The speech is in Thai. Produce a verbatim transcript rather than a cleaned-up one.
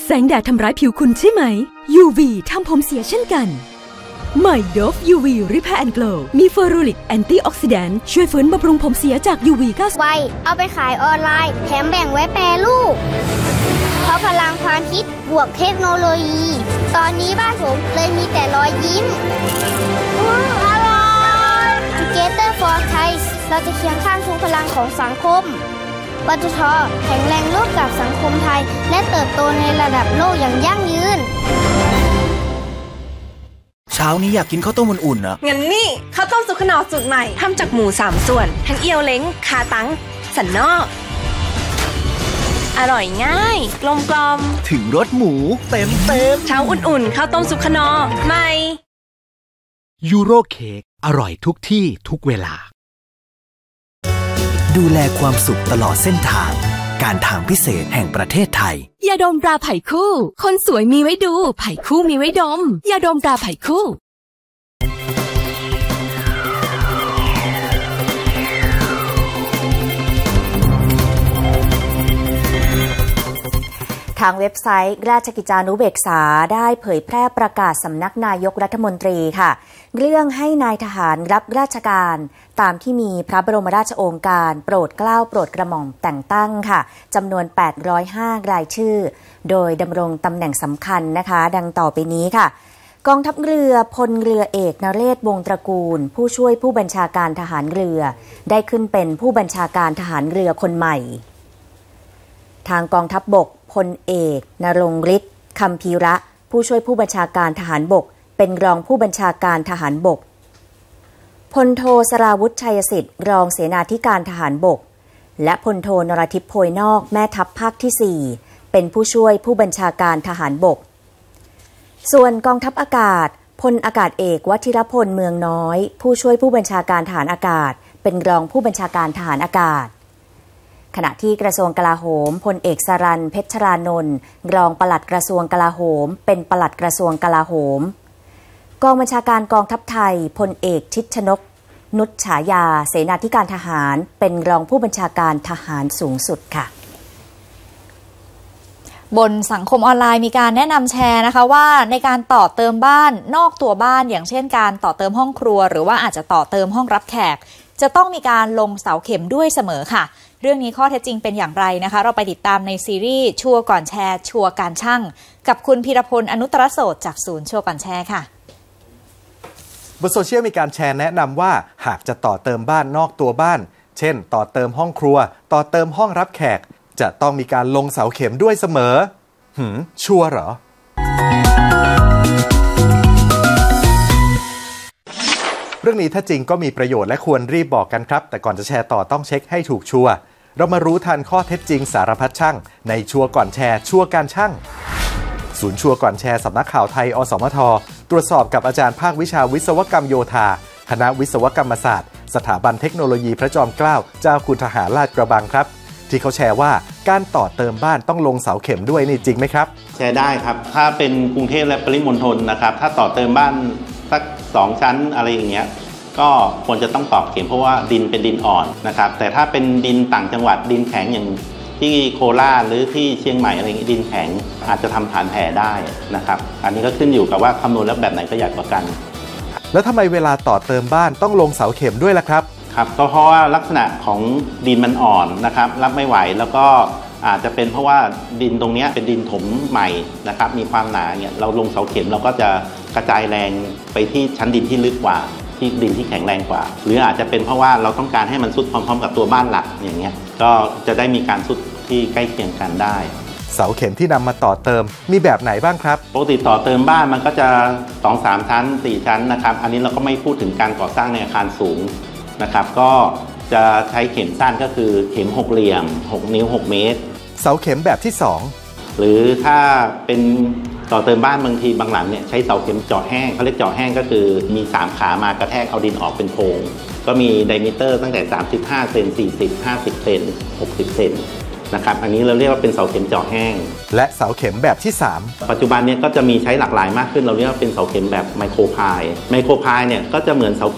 แสงแดดทำร้ายผิวคุณใช่ไหม ยู วี ทำผมเสียเช่นกันใหม่ โดฟ ยู วี Repair and Glow มีเฟอรูริกแอนตี้ออกซิแดนต์ช่วยฟื้นบำรุงผมเสียจาก ยู วี เก้าสิบไวเอาไปขายออนไลน์แถมแบ่งไว้แปรรูปเพราะพลังความคิดบวกเทคโนโลยีตอนนี้บ้านผมเลยมีแต่รอยยิ้มอร่อย Together for Thai เราจะเคียงข้างทุกพลังของสังคมปตท.แข็งแรงร่วมกับสังคมไทยและเติบโตในระดับโลกอย่างยั่งยืนเช้านี้อยากกินข้าวต้มอุ่นๆนะงั้นนี่ข้าวต้มสุกขนอสูตรใหม่ทำจากหมูสามส่วนทั้งเอียวเล้งคาตังสันนอกอร่อยง่ายกลมกลอมถึงรสหมูเต็มเต็มเช้าอุ่นๆข้าวต้มสุกขนอใหม่ยูโรเค้กอร่อยทุกที่ทุกเวลาดูแลความสุขตลอดเส้นทางการทางพิเศษแห่งประเทศไทยยาดมตราไผ่คู่คนสวยมีไว้ดูไผ่คู่มีไว้ดมยาดมตราไผ่คู่ทางเว็บไซต์ราชกิจจานุเบกษาได้เผยแพร่ประกาศสำนักนายกรัฐมนตรีค่ะเรื่องให้นายทหารรับราชการตามที่มีพระบรมราชโองการโปรดเกล้าโปรดกระหม่อมแต่งตั้งค่ะจำนวนแปดร้อยห้ารายชื่อโดยดำรงตำแหน่งสำคัญนะคะดังต่อไปนี้ค่ะกองทัพเรือพลเรือเอกนเรศวงศ์ตระกูลผู้ช่วยผู้บัญชาการทหารเรือได้ขึ้นเป็นผู้บัญชาการทหารเรือคนใหม่ทางกองทัพบกพลเอกนรงค์ฤทธิ์คัมภีระผู้ช่วยผู้บัญชาการทหารบกเป็นรองผู้บัญชาการทหารบกพลโทสราวุฒิชัยสิทธิ์รองเสนาธิการทหารบกและพลโทนรทิพย์โพยนอกแม่ทัพภาคที่สี่เป็นผู้ช่วยผู้บัญชาการทหารบกส่วนกองทัพอากาศพลอากาศเอกวชิรพลเมืองน้อยผู้ช่วยผู้บัญชาการทหารอากาศเป็นรองผู้บัญชาการทหารอากาศขณะที่กระทรวงกลาโหมพลเอกสรัญเพชรรานนท์รองปลัดกระทรวงกลาโหมเป็นปลัดกระทรวงกลาโหมกองบัญชาการกองทัพไทยพลเอกชิดชนกนุชฉายาเสนาธิการทหารเป็นรองผู้บัญชาการทหารสูงสุดค่ะบนสังคมออนไลน์มีการแนะนำแชร์นะคะว่าในการต่อเติมบ้านนอกตัวบ้านอย่างเช่นการต่อเติมห้องครัวหรือว่าอาจจะต่อเติมห้องรับแขกจะต้องมีการลงเสาเข็มด้วยเสมอค่ะเรื่องนี้ข้อเท็จจริงเป็นอย่างไรนะคะเราไปติดตามในซีรีส์ชัวร์ก่อนแชร์ชัวร์การช่างกับคุณพีรพลอนุตตรโสตจากศูนย์ชัวร์ก่อนแชร์ค่ะบนโซเชียลมีการแชร์แนะนำว่าหากจะต่อเติมบ้านนอกตัวบ้านเช่นต่อเติมห้องครัวต่อเติมห้องรับแขกจะต้องมีการลงเสาเข็มด้วยเสมอหืมชัวร์เหรอเรื่องนี้ถ้าจริงก็มีประโยชน์และควรรีบบอกกันครับแต่ก่อนจะแชร์ต่อต้องเช็คให้ถูกชัวร์เรามารู้ทันข้อเท็จจริงสารพัดช่างในชัวร์ก่อนแชร์ชัวร์การช่างศูนย์ชัวร์ก่อนแชร์สำนักข่าวไทยอสมทตรวจสอบกับอาจารย์ภาควิชาวิศวกรรมโยธาคณะวิศวกรรมศาสตร์สถาบันเทคโนโลยีพระจอมเกล้าเจ้าคุณทหารลาดกระบังครับที่เขาแชร์ว่าการต่อเติมบ้านต้องลงเสาเข็มด้วยนี่จริงไหมครับแชร์ได้ครับถ้าเป็นกรุงเทพและปริมณฑลนะครับถ้าต่อเติมบ้านสักสองชั้นอะไรอย่างเงี้ยก็ควรจะต้องตอกเข็มเพราะว่าดินเป็นดินอ่อนนะครับแต่ถ้าเป็นดินต่างจังหวัดดินแข็งอย่างที่โคราชหรือที่เชียงใหม่อะไรอย่างนี้ดินแข็งอาจจะทำฐานแผ่ได้นะครับอันนี้ก็ขึ้นอยู่กับว่าคำนวณแล้วแบบไหนประหยัดกว่ากันแล้วทำไมเวลาต่อเติมบ้านต้องลงเสาเข็มด้วยล่ะครับครับก็เพราะว่าลักษณะของดินมันอ่อนนะครับรับไม่ไหวแล้วก็อาจจะเป็นเพราะว่าดินตรงนี้เป็นดินถมใหม่นะครับมีความหนาเนี่ยเราลงเสาเข็มเราก็จะกระจายแรงไปที่ชั้นดินที่ลึกกว่าที่ดินที่แข็งแรงกว่าหรืออาจจะเป็นเพราะว่าเราต้องการให้มันซุดพร้อมๆกับตัวบ้านหลักอย่างเงี้ยก็จะได้มีการซุดที่ใกล้เคียงกันได้เสาเข็มที่นำมาต่อเติมมีแบบไหนบ้างครับปกติต่อเติมบ้านมันก็จะ สองถึงสาม ชั้นสี่ชั้นนะครับอันนี้เราก็ไม่พูดถึงการก่อสร้างในอาคารสูงนะครับก็จะใช้เข็มสั้นก็คือเข็มหกเหลี่ยมหกนิ้วหกเมตรเสาเข็มแบบที่สองหรือถ้าเป็นต่อเติมบ้านบางทีบางหลังเนี่ยใช้เสาเข็มเจาะแห้งเขาเรียกเจาะแห้งก็คือมีสามขามากระแทกเอาดินออกเป็นโพรงก็มีไดมิเตอร์ตั้งแต่สามสิบห้าเซนสี่สิบ ห้าสิบเซนหกสิบเซนนะครับอันนี้เราเรียกว่าเป็นเสาเข็มเจาะแห้งและเสาเข็มแบบที่สามปัจจุบันเนี่ยก็จะมีใช้หลากหลายมากขึ้นเราเรียกว่าเป็นเสาเข็มแบบไมโครพายไมโครพายเนี่ยก็จะเหมือนเสา